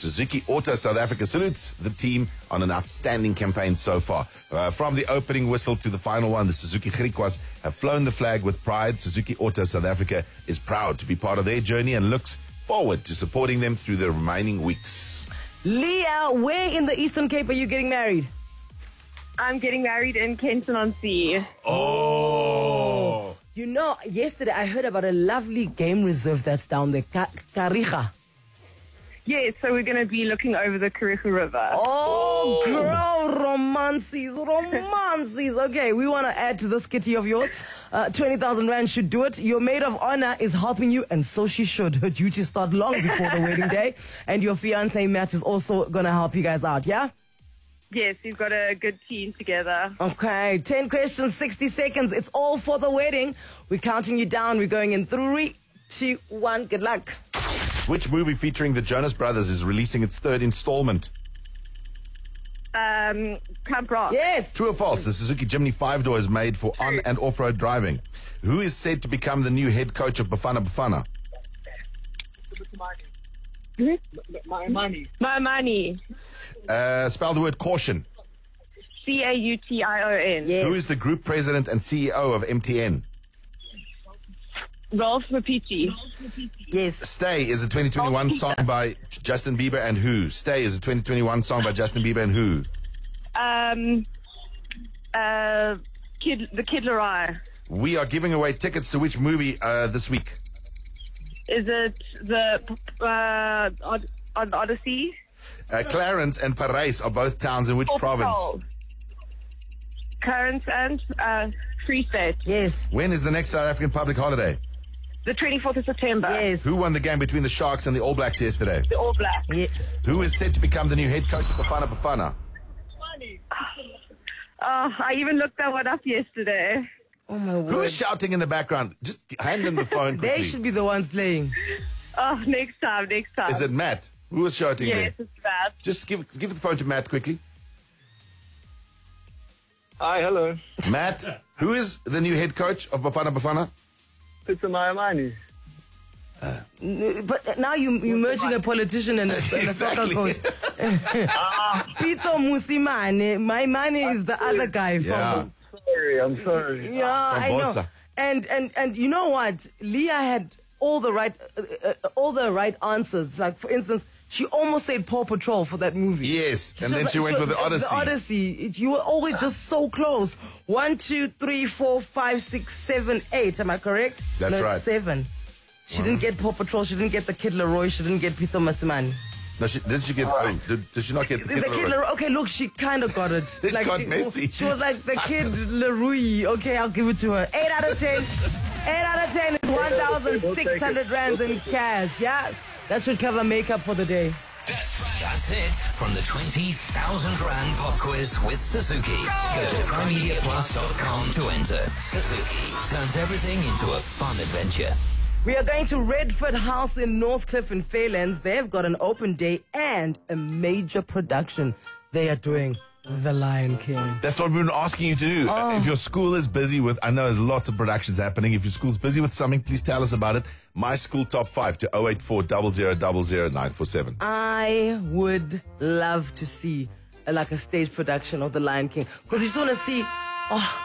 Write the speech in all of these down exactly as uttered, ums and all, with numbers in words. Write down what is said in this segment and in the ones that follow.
Suzuki Auto South Africa salutes the team on an outstanding campaign so far. Uh, from the opening whistle to the final one, the Suzuki Griquas have flown the flag with pride. Suzuki Auto South Africa is proud to be part of their journey and looks forward to supporting them through the remaining weeks. Leah, where in the Eastern Cape are you getting married? I'm getting married in Kenton-on-Sea. Oh! You know, yesterday I heard about a lovely game reserve that's down there, Ka- Kariga. Yes, so we're going to be looking over the Kariga River. Oh, girl, romances, romances. Okay, we want to add to this kitty of yours. Uh, twenty thousand rand should do it. Your maid of honor is helping you, and so she should. Her duties start long before the wedding day. And your fiancé, Matt, is also going to help you guys out, yeah? Yes, we've got a good team together. Okay, ten questions, sixty seconds. It's all for the wedding. We're counting you down. We're going in three, two, one. Good luck. Which movie featuring the Jonas Brothers is releasing its third installment? Um, Camp Rock. Yes. True or false? The Suzuki Jimny five-door is made for on- and off-road driving. Who is said to become the new head coach of Bafana Bafana? My money. My money. Uh, spell the word caution. C A U T I O N. Yes. Who is the group president and C E O of M T N? Rolf Mapici. Yes. Stay is a twenty twenty-one song by Justin Bieber and who? Stay is a twenty twenty-one song by Justin Bieber and who? Um, uh, Kid, the Kid Laroi. We are giving away tickets to which movie uh, this week? Is it the uh, Od- Od- Odyssey? Uh, Clarence and Paris are both towns in which Paw province? Patrol. Clarence and uh, Free State. Yes. When is the next South African public holiday? The twenty-fourth of September. Yes. Who won the game between the Sharks and the All Blacks yesterday? The All Blacks. Yes. Who is said to become the new head coach of Bafana Bafana? Oh, I even looked that one up yesterday. Oh, my Who word. is shouting in the background? Just hand them the phone quickly. They should be the ones playing. Oh, next time, next time. Is it Matt? Who was shouting Yes, there? it's bad. Just give give the phone to Matt quickly. Hi, hello. Matt, who is the new head coach of Bafana Bafana? Pizza Mayamani. But now you, you're merging a politician and a, and a soccer Exactly. coach. Pizzo Musimane. My money is the other guy from... Yeah. Sorry, I'm sorry. Yeah, I know. Bossa. And and and you know what? Leah had all the right uh, uh, all the right answers. Like for instance, she almost said Paw Patrol for that movie. Yes, and was then like- she went with the Odyssey. The Odyssey. It- You were always just so close. One, two, three, four, five, six, seven, eight. Am I correct? That's no, it's right. Seven. She didn't get Paw Patrol. She didn't get the Kid Laroi. She didn't get Pizzo Masimani. No, she, did she get? Oh, did, did she not get the The kid? Kid Laroi. Okay, look, she kind of got it. It got she, messy. She was like the Kid Laroi. Okay, I'll give it to her. Eight out of ten. Eight out of ten is one thousand six hundred rands in cash. Yeah, that should cover makeup for the day. That's it from the twenty thousand Rand Pop Quiz with Suzuki. Go to prime media plus dot com to enter. Suzuki turns everything into a fun adventure. We are going to Redford House in Northcliffe in Fairlands. They've got an open day and a major production. They are doing The Lion King. That's what we've been asking you to do. Oh. If your school is busy with, I know there's lots of productions happening. If your school's busy with something, please tell us about it. My School Top five to oh eight four, zero zero zero zero nine four seven. I would love to see uh, like a stage production of The Lion King. Because you just want to see, oh,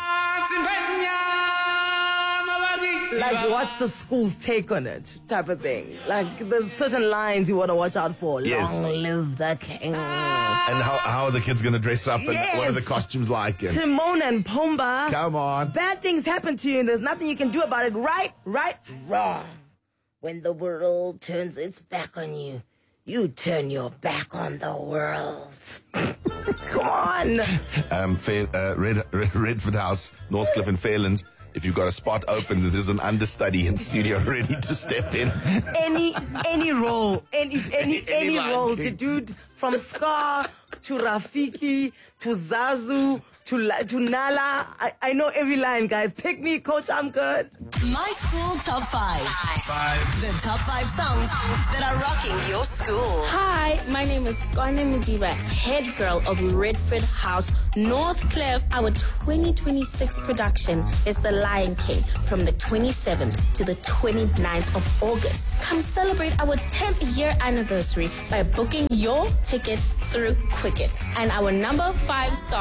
like what's the school's take on it type of thing. Like there's certain lines you want to watch out for. Yes. Long live the king. And how, how are the kids going to dress up and what are the Yes. costumes like? And Timon and Pumbaa. come on. Bad things happen to you and there's nothing you can do about it. Right, right, wrong. When the world turns its back on you, you turn your back on the world. Come on. Um, Fair, uh, Red, Red, Redford House, Northcliffe and Fairlands. If you've got a spot open, there's an understudy in studio ready to step in. Any any role, any any Any any Lion role, King. to dude from Scar to Rafiki to Zazu to La- to Nala. I, I know every line, guys. Pick me, coach. I'm good. My School Top five. Five. The top five songs that are rocking your school. Hi, my name is Kwane Madiba, head girl of Redford House, North Cliff. Our twenty twenty-six production is The Lion King from the twenty-seventh to the twenty-ninth of August. Come celebrate our tenth year anniversary by booking your ticket through Quicket. And our number five song